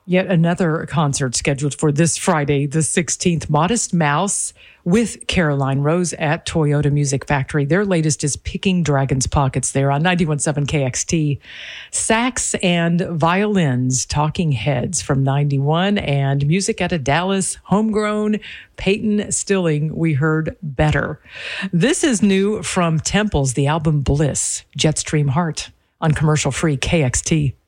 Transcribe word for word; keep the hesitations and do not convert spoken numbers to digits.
Yet another concert scheduled for this Friday, the sixteenth. Modest Mouse with Caroline Rose at Toyota Music Factory. Their latest is Picking Dragon's Pockets there on ninety-one point seven K X T. Sax and violins, Talking Heads from ninety-one, and music out of Dallas, homegrown, Peyton Stilling. We heard Better. This is new from Temples, the album Bliss, Jetstream Heart on commercial-free K X T.